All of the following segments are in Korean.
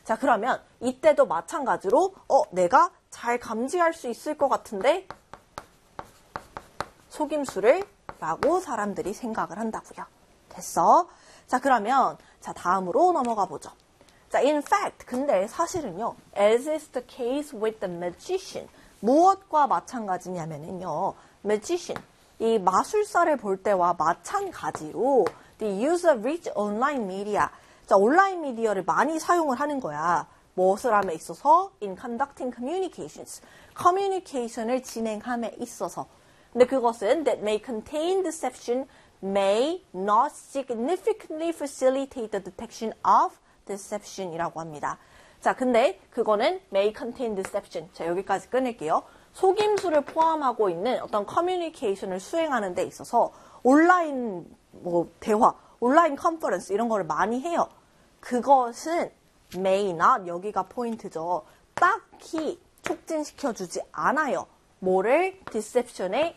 자, 그러면 이때도 마찬가지로 내가 잘 감지할 수 있을 것 같은데 속임수를 라고 사람들이 생각을 한다고요. 됐어? 자, 그러면 자, 다음으로 넘어가 보죠. 자, in fact, 근데 사실은요, as is the case with the magician, 무엇과 마찬가지냐면은요, magician, 이 마술사를 볼 때와 마찬가지로 the use of rich online media, 자, 온라인 미디어를 많이 사용을 하는 거야. 무엇을 함에 있어서? in conducting communications, 커뮤니케이션을 진행함에 있어서. 근데 그것은 that may contain deception may not significantly facilitate the detection of deception이라고 합니다. 자, 근데 그거는 may contain deception. 자, 여기까지 끊을게요. 속임수를 포함하고 있는 어떤 커뮤니케이션을 수행하는 데 있어서 온라인 대화, 온라인 컨퍼런스 이런 거를 많이 해요. 그것은 may not, 여기가 포인트죠. 딱히 촉진시켜주지 않아요. 뭐를? deception의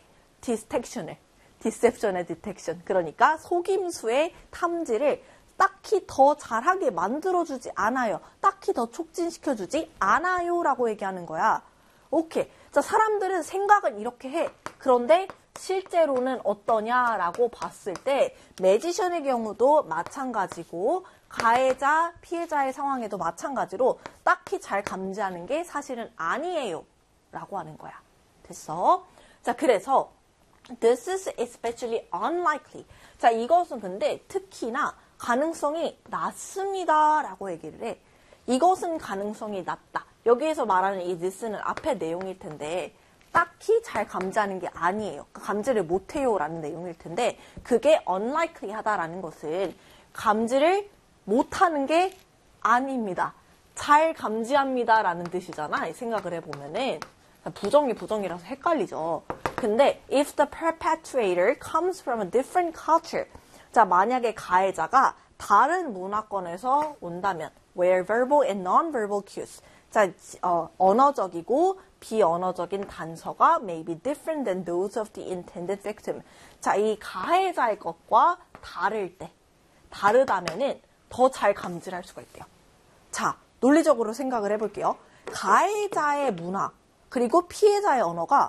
디텍션. 그러니까 속임수의 탐지를 딱히 더 잘하게 만들어주지 않아요. 딱히 더 촉진시켜주지 않아요 라고 얘기하는 거야. 오케이. 자, 사람들은 생각은 이렇게 해. 그런데 실제로는 어떠냐라고 봤을 때 매지션의 경우도 마찬가지고 가해자, 피해자의 상황에도 마찬가지로 딱히 잘 감지하는 게 사실은 아니에요 라고 하는 거야. 됐어? 자, 그래서 This is especially unlikely. 자, 이것은 근데 특히나 가능성이 낮습니다 라고 얘기를 해. 이것은 가능성이 낮다. 여기에서 말하는 이 this는 앞의 내용일 텐데 딱히 잘 감지하는 게 아니에요. 감지를 못해요 라는 내용일 텐데 그게 unlikely 하다라는 것은 감지를 못하는 게 아닙니다. 잘 감지합니다 라는 뜻이잖아. 생각을 해보면은 부정이라서 헷갈리죠. 근데 if the perpetrator comes from a different culture, 자, 만약에 가해자가 다른 문화권에서 온다면 where verbal and non-verbal cues, 자, 언어적이고 비언어적인 단서가 may be different than those of the intended victim. 자, 이 가해자의 것과 다르다면은 더 잘 감지를 할 수가 있대요. 자, 논리적으로 생각을 해볼게요. 가해자의 문화 그리고 피해자의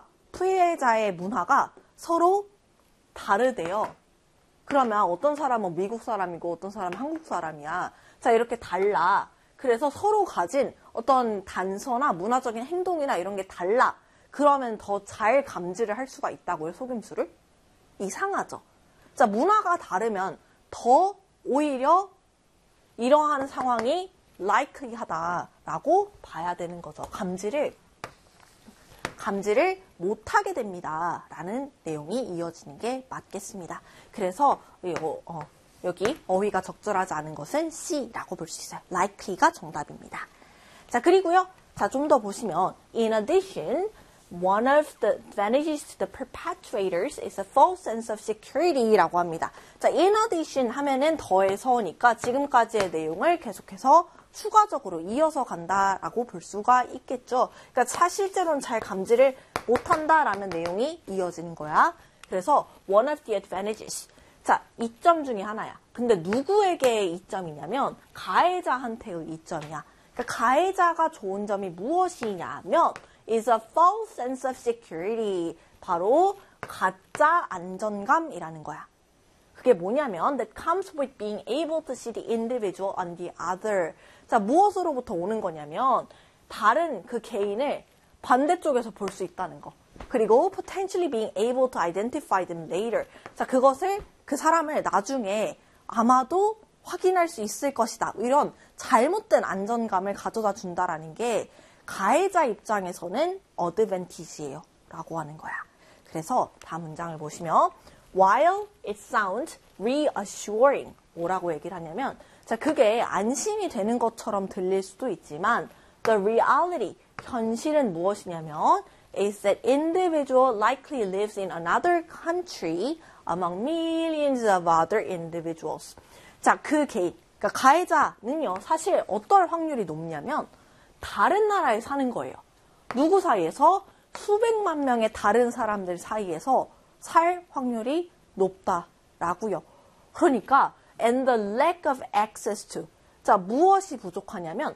문화가 서로 다르대요. 그러면 어떤 사람은 미국 사람이고 어떤 사람은 한국 사람이야. 자, 이렇게 달라. 그래서 서로 가진 어떤 단서나 문화적인 행동이나 이런 게 달라. 그러면 더 잘 감지를 할 수가 있다고요, 속임수를? 이상하죠. 자, 문화가 다르면 더 오히려 이러한 상황이 likely하다라고 봐야 되는 거죠. 감지를 못하게 됩니다. 라는 내용이 이어지는 게 맞겠습니다. 그래서 여기 어휘가 적절하지 않은 것은 C라고 볼 수 있어요. likely가 정답입니다. 자, 그리고요. 자, 좀 더 보시면 in addition, one of the advantages to the perpetrators is a false sense of security라고 합니다. 자, in addition 하면은 더해서니까 지금까지의 내용을 계속해서 추가적으로 이어서 간다라고 볼 수가 있겠죠. 그러니까 실제로는 잘 감지를 못한다라는 내용이 이어지는 거야. 그래서 one of the advantages. 자, 이점 중에 하나야. 근데 누구에게의 이점이냐면 가해자한테의 이점이야. 그러니까 가해자가 좋은 점이 무엇이냐면 is a false sense of security. 바로 가짜 안전감이라는 거야. 그게 뭐냐면 that comes with being able to see the individual on the other. 자, 무엇으로부터 오는 거냐면 다른 그 개인을 반대쪽에서 볼 수 있다는 거. 그리고 potentially being able to identify them later. 자, 그 사람을 나중에 아마도 확인할 수 있을 것이다. 이런 잘못된 안전감을 가져다 준다라는 게 가해자 입장에서는 어드밴티지예요. 라고 하는 거야. 그래서 다음 문장을 보시면 while it sounds reassuring 뭐라고 얘기를 하냐면 자, 그게 안심이 되는 것처럼 들릴 수도 있지만 the reality, 현실은 무엇이냐면 is that individual likely lives in another country among millions of other individuals. 자, 그 개인, 그러니까 가해자는요, 사실 어떨 확률이 높냐면 다른 나라에 사는 거예요. 누구 사이에서? 수백만 명의 다른 사람들 사이에서 살 확률이 높다라고요. 그러니까 and the lack of access to. 자, 무엇이 부족하냐면